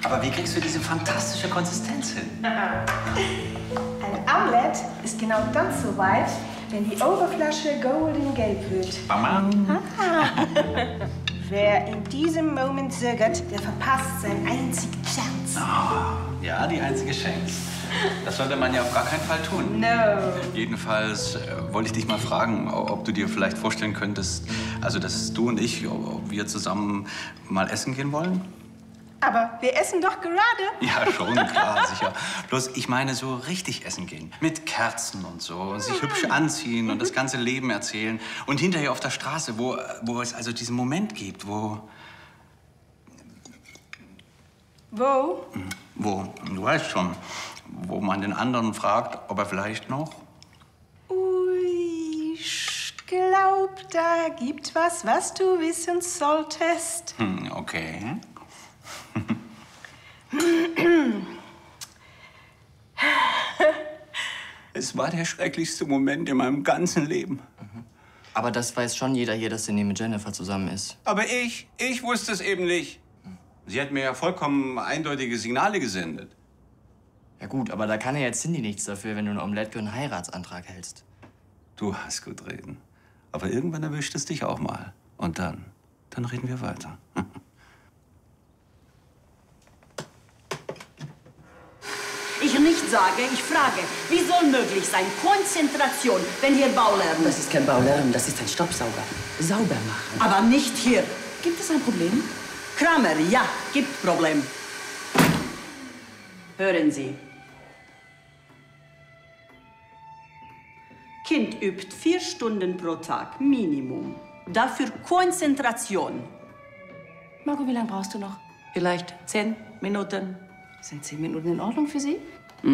Aber wie kriegst du diese fantastische Konsistenz hin? Ein Omelett ist genau dann so weit, wenn die Oberfläche golden gelb wird. Mama. Wer in diesem Moment zögert, der verpasst seinen einzigen Chance. Oh, ja, die einzige Chance. Das sollte man ja auf gar keinen Fall tun. No. Jedenfalls wollte ich dich mal fragen, ob du dir vielleicht vorstellen könntest, also dass du und ich, ob wir zusammen mal essen gehen wollen? Aber wir essen doch gerade. Ja, schon, klar, sicher. Bloß, ich meine, so richtig essen gehen. Mit Kerzen und so. Und sich hübsch anziehen und das ganze Leben erzählen. Und hinterher auf der Straße, wo es also diesen Moment gibt, wo... Wo? Wo, du weißt schon, wo man den anderen fragt, ob er vielleicht noch... Ui, ich glaub, da gibt was du wissen solltest. Okay. Es war der schrecklichste Moment in meinem ganzen Leben. Aber das weiß schon jeder hier, dass Cindy mit Jennifer zusammen ist. Aber ich wusste es eben nicht. Sie hat mir ja vollkommen eindeutige Signale gesendet. Ja gut, aber da kann ja jetzt Cindy nichts dafür, wenn du ein Omelette für einen Heiratsantrag hältst. Du hast gut reden. Aber irgendwann erwischt es dich auch mal. Und dann reden wir weiter. Ich nicht sage, ich frage. Wie soll möglich sein? Konzentration, wenn hier Baulärm Das ist kein Baulärm, das ist ein Staubsauger. Sauber machen. Aber nicht hier. Gibt es ein Problem? Kramer, ja, gibt Problem. Hören Sie. Kind übt 4 Stunden pro Tag, Minimum. Dafür Konzentration. Marco, wie lange brauchst du noch? Vielleicht 10 Minuten. Sind 10 Minuten in Ordnung für Sie?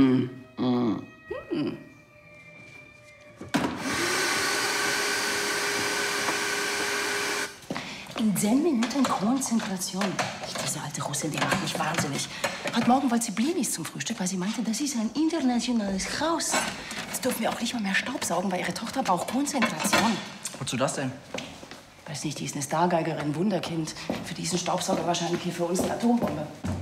In 10 Minuten Konzentration. Diese alte Russin, die macht mich wahnsinnig. Heute Morgen wollte sie Blinis zum Frühstück, weil sie meinte, das ist ein internationales Haus. Jetzt dürfen wir auch nicht mal mehr Staubsaugen, weil ihre Tochter braucht Konzentration. Wozu das denn? Weiß nicht, die ist eine Stargeigerin, Wunderkind. Für diesen Staubsauger wahrscheinlich hier für uns eine Atombombe.